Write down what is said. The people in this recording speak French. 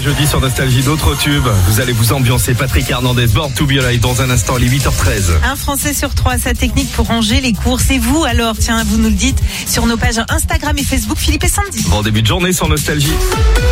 jeudi sur Nostalgie, d'autres tubes. Vous allez vous ambiancer. Patrick Hernandez, Born to Be Alive dans un instant, il est 8h13. Un Français sur 3 a sa technique pour ranger les courses. Et vous alors, tiens, vous nous le dites sur nos pages Instagram et Facebook, Philippe et Sandy. Bon début de journée sur Nostalgie.